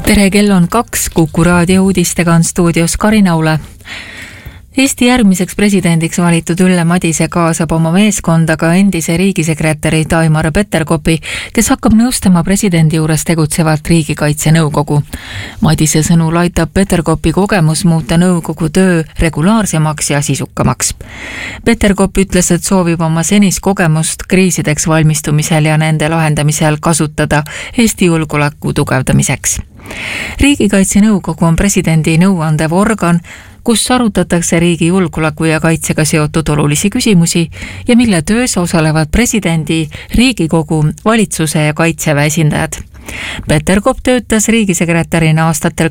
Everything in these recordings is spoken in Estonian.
Tere, kell on 2, Kuku raadio uudistega on stuudios Karin Aule. Eesti järgmiseks presidendiks valitud Ülle Madise kaasab oma meeskonda ka endise riigisekretäri Taimar Peterkopi, kes hakkab nõustama presidendi juures tegutsevat riigikaitse nõukogu. Madise sõnul aitab Peterkopi kogemus muuta nõukogu töö regulaarsemaks ja sisukamaks. Peterkop ütles, et soovib oma senist kogemust kriisideks valmistumisel ja nende lahendamisel kasutada Eesti julgeoleku tugevdamiseks. Riigikaitse nõukogu on presidendi nõuandev organ, kus arutatakse riigi julgeoleku ja kaitsega seotud olulisi küsimusi ja mille töös osalevad presidendi, Riigikogu, valitsuse ja kaitseväe esindajad. Peterkop töötas riigisekretärina aastatel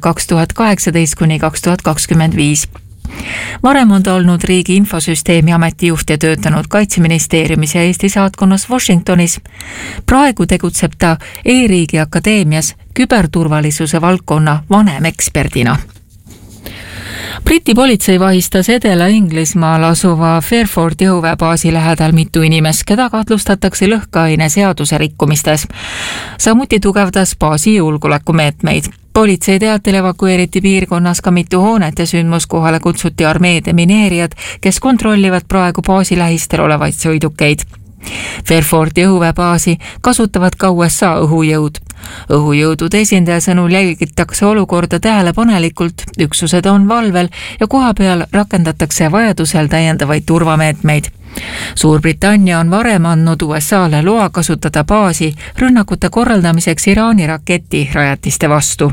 2018–2025. Varem on ta olnud Riigi Infosüsteemi ametijuht ja töötanud Kaitseministeeriumis ja Eesti saatkonnas Washingtonis. Praegu tegutseb ta E-riigi akadeemias küberturvalisuse valdkonna vanemeksperdina. Briti politsei vahistas Edela-Inglismaal asuva Fairfordi õhuväebaasi lähedal mitu inimest, keda kahtlustatakse lõhkeaine seaduse rikkumistes. Samuti tugevdas baasi julgeolekumeetmeid. Politsei teatel evakueeriti piirkonnas ka mitu hoonet ja sündmuskohale kutsuti armeede mineerijad, kes kontrollivad praegu baasi lähistel olevaid sõidukeid. Fairfordi õhuväebaasi kasutavad ka USA õhujõud. Õhujõudude esindaja sõnul jälgitakse olukorda tähelepanelikult, üksused on valvel ja kohapeal rakendatakse vajadusel täiendavaid turvameetmeid. Suurbritannia on varem andnud USA'le loa kasutada baasi rünnakute korraldamiseks Iraani raketirajatiste vastu.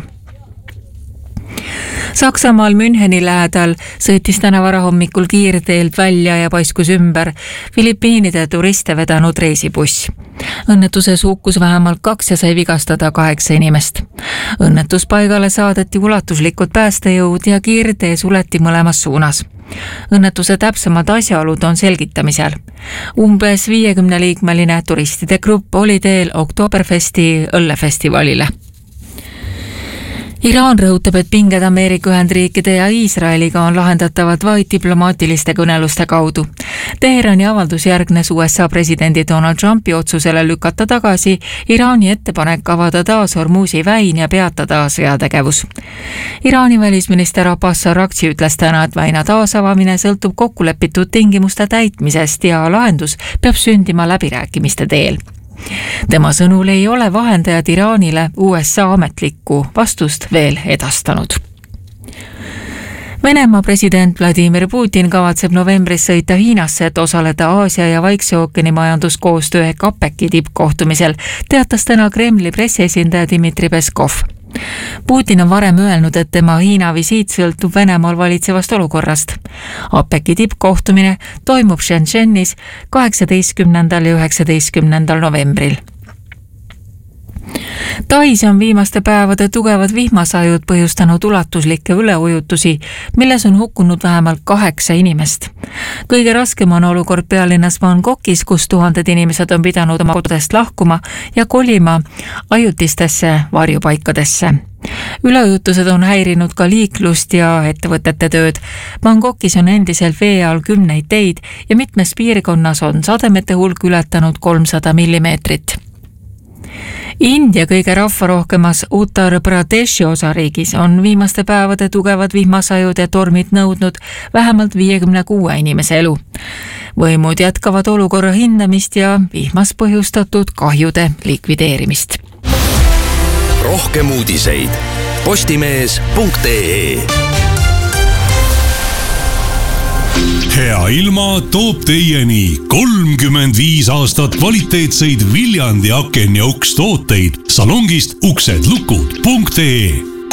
Saksamaal Müncheni lähedal sõitis täna varahommikul kiirteelt välja ja paiskus ümber Filipiinide turiste vedanud reisibuss. Õnnetuses hukkus vähemalt 2 ja sai vigastada 8 inimest. Õnnetuspaigale saadeti ulatuslikud päästejõud ja kiirtee suleti mõlemas suunas. Õnnetuse täpsemad asjaolud on selgitamisel. Umbes 50-liikmeline turistide grupp oli teel Oktoberfesti õllefestivalile. Iraan rõhutab, et pinged Ameerika Ühendriikide ja Iisraeliga on lahendatavad vaid diplomaatiliste kõneluste kaudu. Teherani avaldus järgnes USA presidendi Donald Trumpi otsusele lükata tagasi Iraani ettepanek avada taas Hormuzi väin ja peatada sõjategevus. Iraani välisminister Abbas Araghchi ütles täna, et väina taasavamine sõltub kokkulepitud tingimuste täitmisest ja lahendus peab sündima läbirääkimiste teel. Tema sõnul ei ole vahendajad Iraanile USA ametlikku vastust veel edastanud. Venemaa president Vladimir Putin kavatseb novembris sõita Hiinasse, et osaleda Aasia ja Vaikse ookeani majanduskoostöö ehk APEC-i tippkohtumisel, teatas täna Kremli pressiesindaja Dmitri Peskov. Putin on varem öelnud, et tema Hiina visiit sõltub Venemaal valitsevast olukorrast. APEC-i tippkohtumine toimub Shenzhenis 18. ja 19. novembril. Tais on viimaste päevade tugevad vihmasajud põhjustanud ulatuslikke üleujutusi, milles on hukkunud vähemalt 8 inimest. Kõige raskem on olukord pealinnas Bangkokis, kus 1000 inimesed on pidanud oma kodudest lahkuma ja kolima ajutistesse varjupaikadesse. Üleujutused on häirinud ka liiklust ja ettevõtete tööd. Bangkokis on endiselt vee all 10 teid ja mitmes piirkonnas on sademete hulk ületanud 300 millimeetrit. India kõige rahvarohkemas Uttar Pradeshi osariigis on viimaste päevade tugevad vihmasajud ja tormid nõudnud vähemalt 56 inimese elu. Võimud jätkavad olukorra hindamist ja vihmas põhjustatud kahjude likvideerimist. Rohkem uudiseid postimees.ee. Hea ilma toob teieni 35 aastat kvaliteetseid Viljandi aken ja uks tooteid salongist uksedlukud.ee.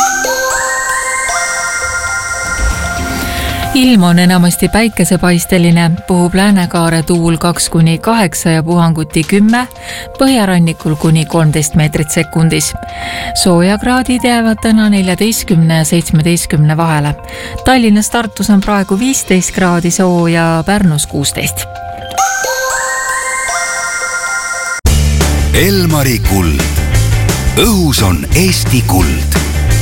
Ilm on enamasti päikesepaisteline, puhub läänekaare tuul 2–8 ja puhanguti 10, põhjarannikul kuni 13 meetrit sekundis. Soojakraadid jäävad täna 14 ja 17 vahele. Tallinnas Tartus on praegu 15 kraadi sooja, Pärnus 16. Elmari kuld. Õhus on Eesti kuld.